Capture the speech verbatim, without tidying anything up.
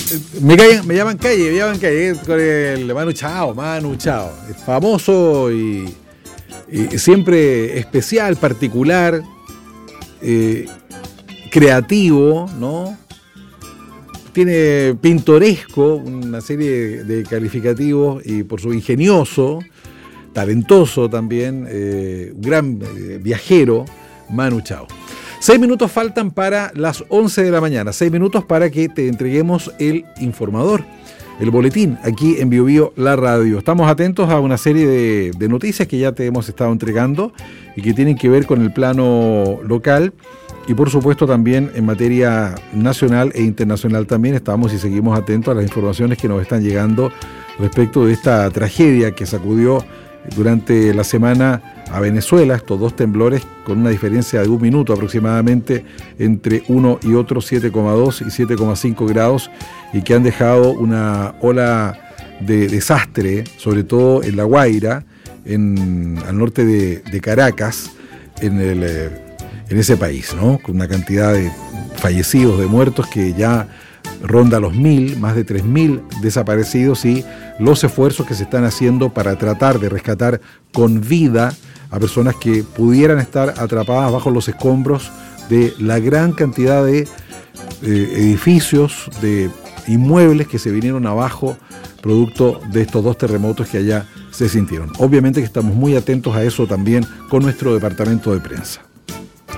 Me, callan, me llaman calle, me llaman calle con el Manu Chao, Manu Chao. Es famoso y, y siempre especial, particular, eh, creativo, ¿no? Tiene pintoresco, una serie de calificativos y por su ingenioso, talentoso también, eh, un gran eh, viajero, Manu Chao. Seis minutos faltan para las once de la mañana, seis minutos para que te entreguemos el informador, el boletín, aquí en Bio Bio, la radio. Estamos atentos a una serie de, de noticias que ya te hemos estado entregando y que tienen que ver con el plano local y por supuesto también en materia nacional e internacional también estamos y seguimos atentos a las informaciones que nos están llegando respecto de esta tragedia que sacudió durante la semana a Venezuela, estos dos temblores con una diferencia de un minuto aproximadamente entre uno y otro, siete coma dos y siete coma cinco grados, y que han dejado una ola de desastre, sobre todo en La Guaira, en, al norte de, de Caracas, en, el, en ese país, ¿no? Con una cantidad de fallecidos, de muertos que ya ronda los mil, más de tres mil desaparecidos y los esfuerzos que se están haciendo para tratar de rescatar con vida a personas que pudieran estar atrapadas bajo los escombros de la gran cantidad de eh, edificios, de inmuebles que se vinieron abajo producto de estos dos terremotos que allá se sintieron. Obviamente que estamos muy atentos a eso también con nuestro departamento de prensa.